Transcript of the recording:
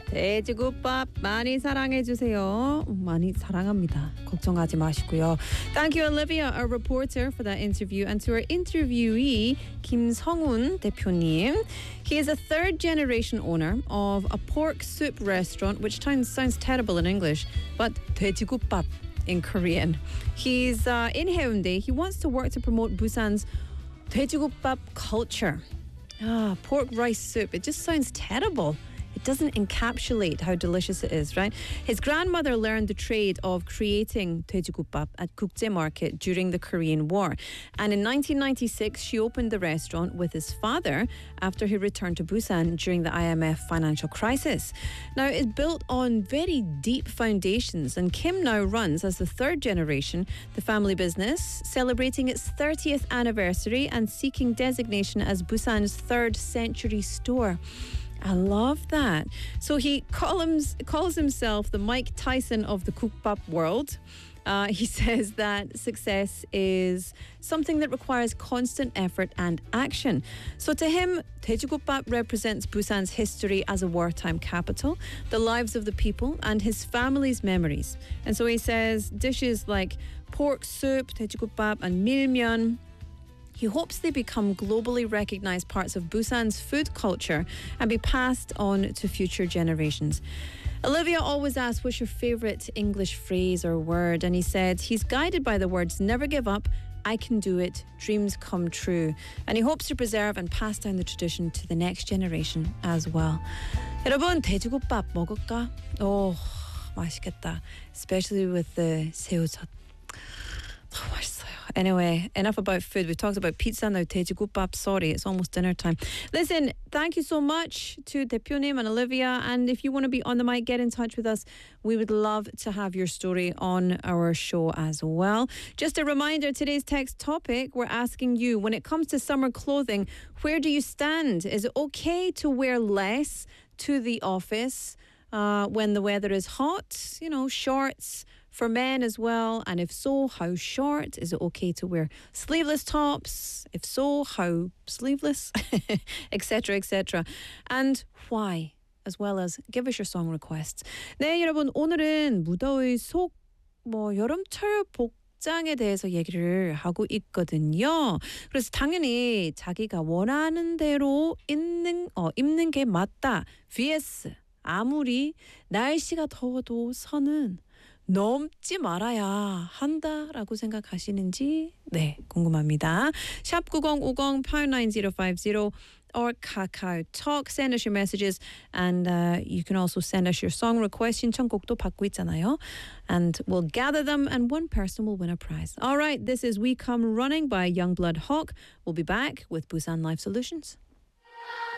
돼지국밥 많이 사랑해주세요. 많이 사랑합니다. 걱정하지 마시고요. Thank you, Olivia, our reporter, for that interview. And to our interviewee, 김성훈 대표님. He is a third-generation owner of a pork soup restaurant, which sounds terrible in English, but 돼지국밥 in Korean. He's in Haeundae. He wants to work to promote Busan's 돼지국밥 culture. Pork rice soup. It just sounds terrible. It doesn't encapsulate how delicious it is, right? His grandmother learned the trade of creating 돼지국밥 at Gukje Market during the Korean War. And in 1996, she opened the restaurant with his father after he returned to Busan during the IMF financial crisis. Now, it's built on very deep foundations, and Kim now runs, as the third generation, the family business, celebrating its 30th anniversary and seeking designation as Busan's third century store. I love that. So he calls himself the Mike Tyson of the Kukbap world. He says that success is something that requires constant effort and action. So to him, 돼지국밥 represents Busan's history as a wartime capital, the lives of the people, and his family's memories. And so he says dishes like pork soup, 돼지국밥, and 밀면, he hopes they become globally recognized parts of Busan's food culture and be passed on to future generations. Olivia always asks, what's your favorite English phrase or word? And he said he's guided by the words, never give up, I can do it, dreams come true. And he hopes to preserve and pass down the tradition to the next generation as well. 여러분, 돼지국밥 먹을까? Oh, 맛있겠다. Especially with the 새우젓. 맛있어요. Anyway, enough about food. We've talked about pizza, now 돼지국밥. Sorry, it's almost dinner time. Listen, thank you so much to 대표님 and Olivia. And if you want to be on the mic, get in touch with us. We would love to have your story on our show as well. Just a reminder, today's text topic, we're asking you, when it comes to summer clothing, where do you stand? Is it okay to wear less to the office when the weather is hot? You know, shorts for men as well, and if so, how short? Is it okay to wear sleeveless tops? If so, how sleeveless? Etc, etc. And why? As well as give us your song requests. 네, 여러분, 오늘은 무더위 속 여름철 복장에 대해서 얘기를 하고 있거든요. 그래서 당연히 자기가 원하는 대로 입는 게 맞다. vs 아무리 날씨가 더워도 선은 넘지 말아야 한다라고 생각하시는지 네, 궁금합니다. 샵 9050 89050 or Kakao Talk. Send us your messages, and you can also send us your song request. 신청곡도 받고 있잖아요. And we'll gather them, and one person will win a prize. All right, this is We Come Running by Youngblood Hawk. We'll be back with Busan Life Solutions.